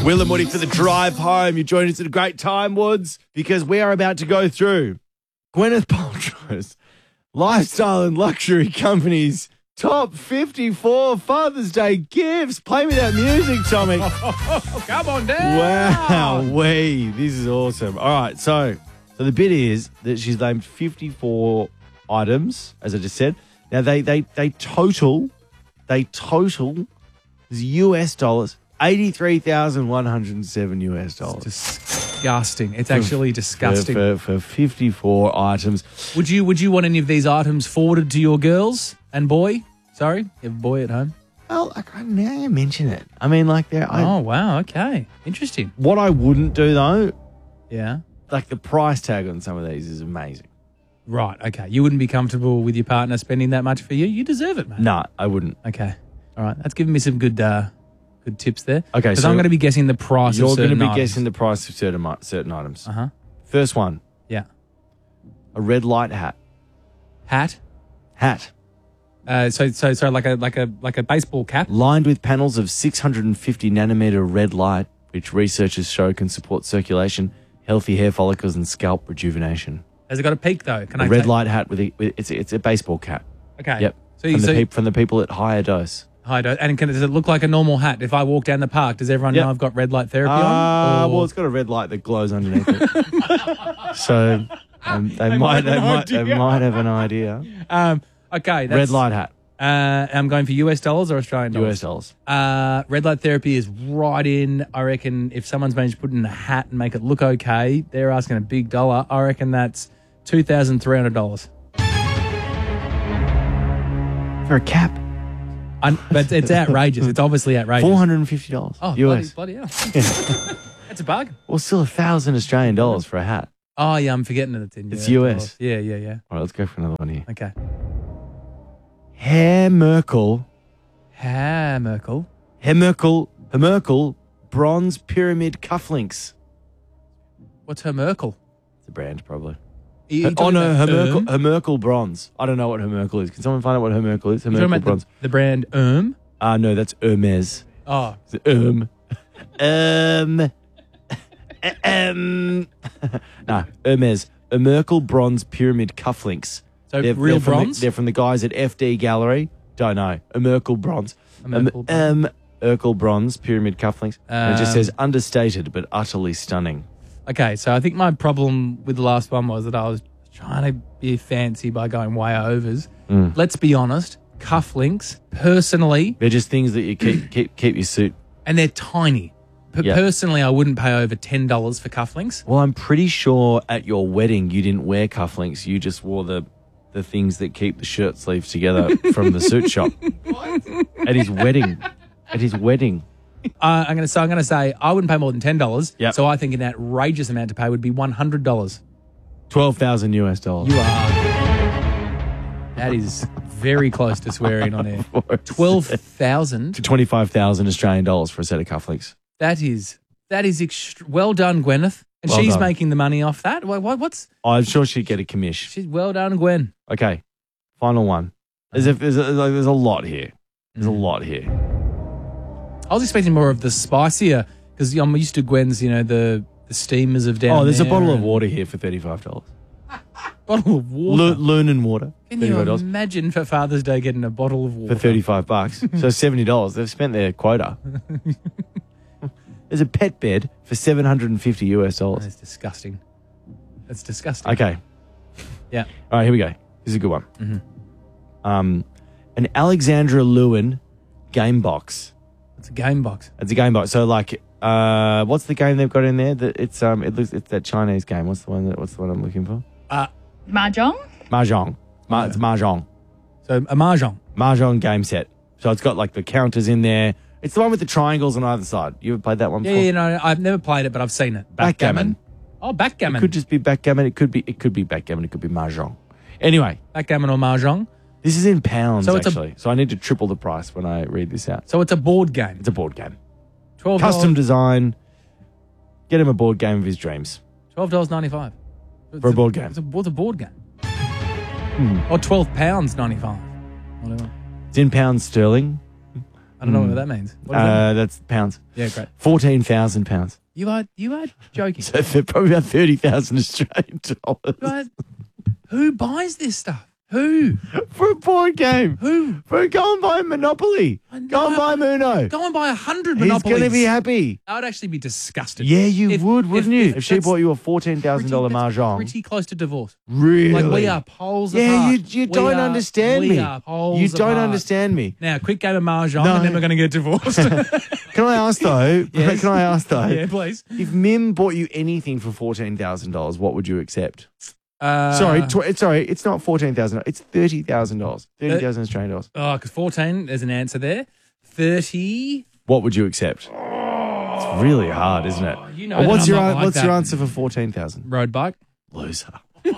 Will and Woody for the drive home. You joined us at a great time, Woods, because we are about to go through Gwyneth Paltrow's Lifestyle and Luxury Company's top 54 Father's Day gifts. Play me that music, Tommy. Come on down. Wow, this is awesome. All right, so the bit is that she's named 54 items, as I just said. Now they total US dollars. $83,107. Disgusting. It's actually disgusting. For 54 items. Would you want any of these items forwarded to your girls and boy? Sorry, you have a boy at home. Well, now you mention it. I mean, like they're... Oh, wow. Okay. Interesting. What I wouldn't do, though... Yeah? Like the price tag on some of these is amazing. Right. Okay. You wouldn't be comfortable with your partner spending that much for you? You deserve it, mate. No, I wouldn't. Okay. All right. That's giving me some good tips there. Okay, because so I'm going to be guessing the price of certain You're going to be items. guessing the price of certain items. Uh-huh. First one. Yeah. A red light hat. Hat? Hat. So like a baseball cap? Lined with panels of 650 nanometer red light, which researchers show can support circulation, healthy hair follicles, and scalp rejuvenation. Has it got a peak, though? A red light hat it's a baseball cap. Okay. Yep. From the people at higher dose. High dose. And does it look like a normal hat? If I walk down the park, does everyone know I've got red light therapy on? Well, it's got a red light that glows underneath it. So they might have an idea. Okay. Red light hat. I'm going for US dollars or Australian dollars? US dollars. Red light therapy is right in. I reckon if someone's managed to put in a hat and make it look okay, they're asking a big dollar. I reckon that's $2,300. For a cap? But it's outrageous. It's obviously outrageous. $450 Oh, US. bloody hell. That's a bargain. Well, still $1,000 Australian dollars for a hat. Oh, yeah, I'm forgetting that it's in It's US. Yeah. All right, let's go for another one here. Okay. Herr Merkel bronze pyramid cufflinks. What's her Merkel? It's a brand, probably. Her Merkel bronze. I don't know what her Merkel is. Can someone find out what her Merkel is? Her Merkel bronze. The brand No, that's Hermes. Oh. It's no, Hermes. A Merkel bronze pyramid cufflinks. So real bronze? They're from the guys at FD Gallery. Don't know. A Merkel bronze. Merkel bronze pyramid cufflinks. And it just says understated but utterly stunning. Okay, so I think my problem with the last one was that I was trying to be fancy by going way overs. Let's be honest, cufflinks, personally... They're just things that you keep your suit. And they're tiny. Personally, I wouldn't pay over $10 for cufflinks. Well, I'm pretty sure at your wedding you didn't wear cufflinks. You just wore the things that keep the shirt sleeves together from the suit shop. What? At his wedding. I'm going to say I wouldn't pay more than $10. Yep. So I think an outrageous amount to pay would be $100. $12,000 US. You are. That is very close to swearing on air. 12,000 to 25,000 Australian dollars for a set of cufflinks. That is well done, Gwyneth. And Well she's done. making the money off that. What's? I'm sure she'd get a commish. She's well done, Gwen. Okay, final one. There's a lot here. There's a lot here. I was expecting more of the spicier because I'm used to Gwen's, the steamers of down there. Oh, there's a bottle of water here for $35. Bottle of water? Lunan water. Can you $35. imagine for Father's Day getting a bottle of water? For $35. So $70. They've spent their quota. There's a pet bed for $750 US. That's disgusting. That's disgusting. Okay. Yeah. All right, here we go. This is a good one. Mm-hmm. An Alexandra Lewin game box. It's a game box. It's a game box. So like, what's the game they've got in there? It's that Chinese game. What's the one I'm looking for? Mahjong? Mahjong. It's Mahjong. So a Mahjong. Mahjong game set. So it's got like the counters in there. It's the one with the triangles on either side. You ever played that one before? Yeah, no, I've never played it, but I've seen it. Backgammon. Oh, backgammon. It could just be backgammon. It could be backgammon. It could be Mahjong. Anyway. Backgammon or Mahjong. This is in pounds, So actually. So I need to triple the price when I read this out. So it's a board game. It's a board game. $12. Custom design. Get him a board game of his dreams. $12.95. For a board game. It's a board game. Or £12.95. Whatever. It's in pounds sterling. I don't know what that means. What does that mean? That's pounds. Yeah, great. 14,000 pounds. You are joking. So they're probably about 30,000 Australian dollars. But who buys this stuff? Who? For a board game. Who? Go and buy Monopoly. Go and buy Uno. Go and buy 100 He's Monopolies. going to be happy. I would actually be disgusted. Yeah, you would, wouldn't you? If she that's bought you a $14,000 that's mahjong. pretty close to divorce. Really? Like, we are poles Yeah, apart. you don't understand me. We are poles You don't apart. understand me. Now, quick game of mahjong, No. and then we're going to get divorced. Can I ask though? Yes. Can I ask though? Yeah, please. If Mim bought you anything for $14,000, what would you accept? Sorry, Sorry, it's not $14,000. It's $30,000. 30,000 Australian dollars. Oh, because 14, there's an answer there. 30. What would you accept? It's really hard, isn't it? You know What's that your I'm not like What's your that. answer for 14,000? Road bike. Loser.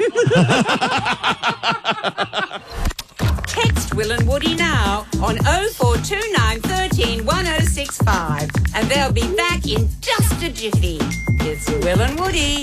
Text Will and Woody now on 0429 13 1065 and they'll be back in just a jiffy. It's Will and Woody.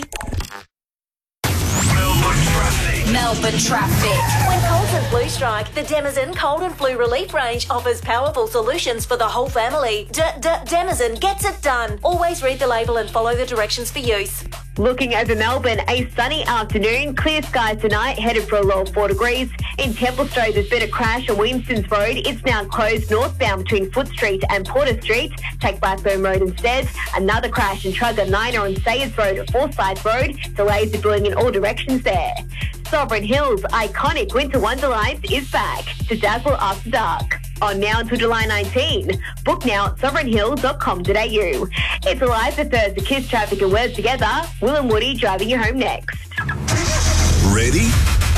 Melbourne traffic. When colds and flu strike, the Denizen Cold and Flu Relief range offers powerful solutions for the whole family. Denizen gets it done. Always read the label and follow the directions for use. Looking over Melbourne, a sunny afternoon, clear skies tonight, headed for a low of 4 degrees. In Templestowe, there's been a crash on Williamsons Road. It's now closed northbound between Foot Street and Porter Street. Take Blackburn Road instead. Another crash in Trugger Niner on Sayers Road at Forsyth Road. Delays are brewing in all directions there. Sovereign Hills' iconic Winter Wonderlights is back to dazzle after dark. On now until July 19. Book now at sovereignhill.com.au. It's Alive the Thursday Kiss Traffic and Words together. Will and Woody driving you home next. Ready?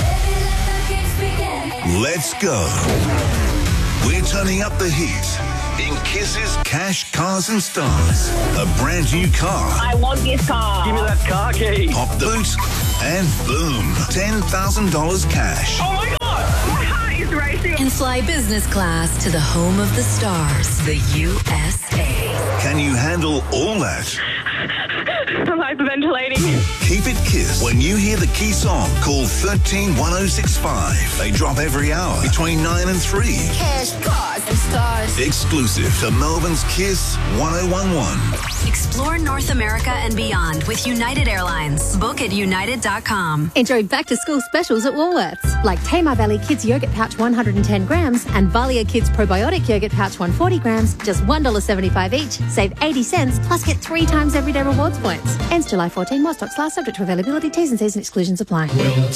Let's go. We're turning up the heat in Kiss's Cash, Cars and Stars. A brand new car. I want this car. Give me that car key. Pop the boot and boom, $10,000 cash. Oh my God, my heart is racing. And fly business class to the home of the stars, the USA. Can you handle all that? I'm hyperventilating. Keep it Kiss. When you hear the key song, call 131065. They drop every hour between 9 and 3. Cash, cars, and stars. Exclusive to Melbourne's Kiss 1011. Explore North America and beyond with United Airlines. Book at united.com. Enjoy back-to-school specials at Woolworths, like Tamar Valley Kids Yogurt Pouch 110 grams and Valia Kids Probiotic Yogurt Pouch 140 grams, just $1.75 each. Save 80 cents, plus get 3 times everyday rewards points. Ends July 14. More stocks last, subject to availability. T's and C's and exclusions apply.